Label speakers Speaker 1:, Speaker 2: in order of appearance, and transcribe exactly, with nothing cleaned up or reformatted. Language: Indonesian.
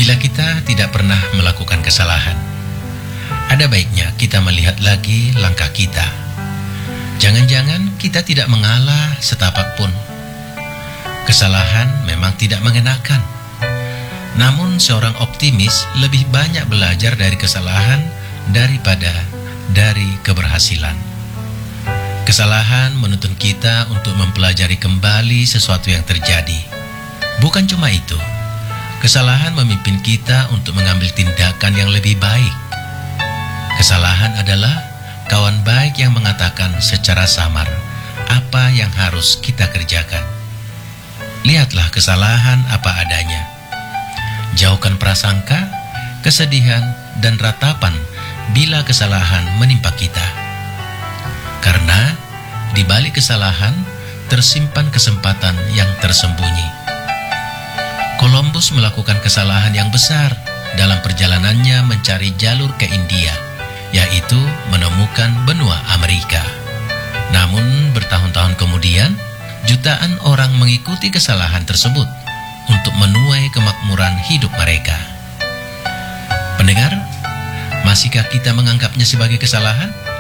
Speaker 1: Bila kita tidak pernah melakukan kesalahan, ada baiknya kita melihat lagi langkah kita. Jangan-jangan kita tidak mengalah setapak pun. Kesalahan memang tidak mengenakan. Namun seorang optimis lebih banyak belajar dari kesalahan daripada dari keberhasilan. Kesalahan menuntun kita untuk mempelajari kembali sesuatu yang terjadi. Bukan cuma itu, kesalahan memimpin kita untuk mengambil tindakan yang lebih baik. Kesalahan adalah kawan baik yang mengatakan secara samar apa yang harus kita kerjakan. Lihatlah kesalahan apa adanya. Jauhkan prasangka, kesedihan, dan ratapan bila kesalahan menimpa kita. Karena di balik kesalahan tersimpan kesempatan yang tersembunyi. Columbus melakukan kesalahan yang besar dalam perjalanannya mencari jalur ke India, yaitu menemukan benua Amerika. Namun bertahun-tahun kemudian, jutaan orang mengikuti kesalahan tersebut untuk menuai kemakmuran hidup mereka. Pendengar, masihkah kita menganggapnya sebagai kesalahan?